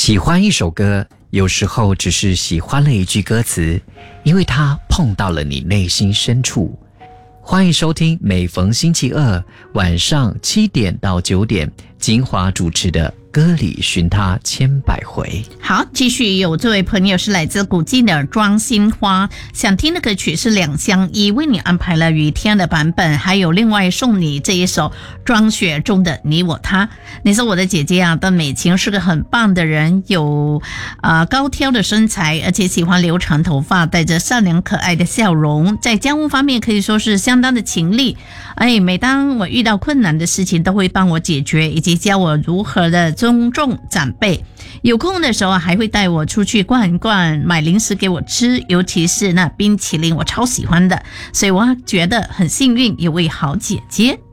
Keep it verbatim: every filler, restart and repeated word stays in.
喜欢一首歌，有时候只是喜欢了一句歌词，因为它碰到了你内心深处。欢迎收听每逢星期二晚上七点到九点金华主持的歌里寻他千百回。 好，继续有这位朋友是来自古迹的庄心花，想听的歌曲是两相依，为你安排了雨天的版本，还有另外送你这一首庄雪中的你我他。你说我的姐姐啊，邓美琴是个很棒的人，有呃高挑的身材，而且喜欢留长头发，带着善良可爱的笑容，在家务方面可以说是相当的勤力。哎，每当我遇到困难的事情都会帮我解决，以及教我如何的尊重长辈。有空的时候还会带我出去逛一逛，买零食给我吃，尤其是那冰淇淋我超喜欢的，所以我觉得很幸运有位好姐姐。